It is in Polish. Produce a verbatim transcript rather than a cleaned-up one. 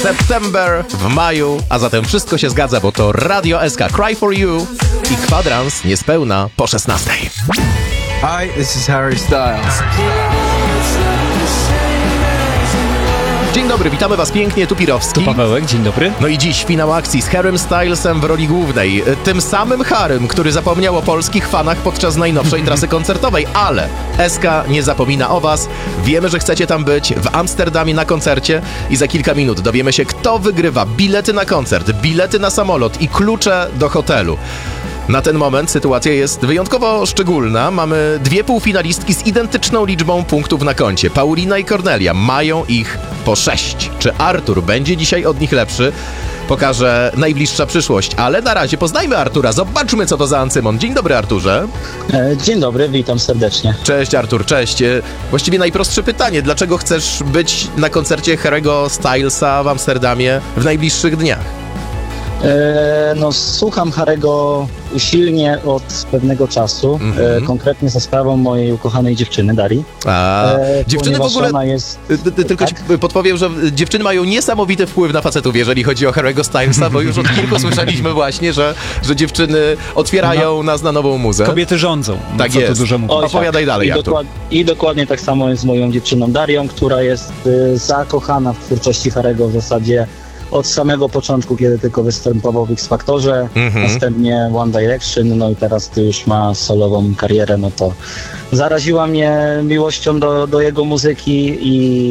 September w maju, a zatem wszystko się zgadza, bo to Radio S K, Cry for You i kwadrans niespełna po szesnastej. Hi, this is Harry Styles. Dzień dobry, witamy was pięknie, tu Pirowski. Tu Pawełek, dzień dobry. No i dziś finał akcji z Harrym Stylesem w roli głównej. Tym samym Harrym, który zapomniał o polskich fanach podczas najnowszej trasy koncertowej, ale S K nie zapomina o was. Wiemy, że chcecie tam być w Amsterdamie na koncercie i za kilka minut dowiemy się, kto wygrywa bilety na koncert, bilety na samolot i klucze do hotelu. Na ten moment sytuacja jest wyjątkowo szczególna. Mamy dwie półfinalistki z identyczną liczbą punktów na koncie. Paulina i Kornelia mają ich po sześć. Czy Artur będzie dzisiaj od nich lepszy? Pokaże najbliższa przyszłość. Ale na razie poznajmy Artura. Zobaczmy, co to za Ancymon. Dzień dobry, Arturze. Dzień dobry, witam serdecznie. Cześć, Artur, cześć. Właściwie najprostsze pytanie. Dlaczego chcesz być na koncercie Harry'ego Stylesa w Amsterdamie w najbliższych dniach? E, no, słucham Harry'ego usilnie od pewnego czasu, mm-hmm. e, konkretnie za sprawą mojej ukochanej dziewczyny, Darii. A, e, dziewczyny w ogóle, ona jest... tylko tak? ci podpowiem, że dziewczyny mają niesamowity wpływ na facetów, jeżeli chodzi o Harry'ego Stylesa, bo już od kilku słyszeliśmy właśnie, że, że dziewczyny otwierają no. nas na nową muzę. Kobiety rządzą. Tak co jest. Tu dużo Oj, Opowiadaj tak. dalej, I, Artur. dokład, I dokładnie tak samo jest z moją dziewczyną Darią, która jest y, zakochana w twórczości Harry'ego w zasadzie od samego początku, kiedy tylko występował w X-Factorze, mm-hmm. następnie One Direction, no i teraz ty już ma solową karierę, no to zaraziła mnie miłością do, do jego muzyki i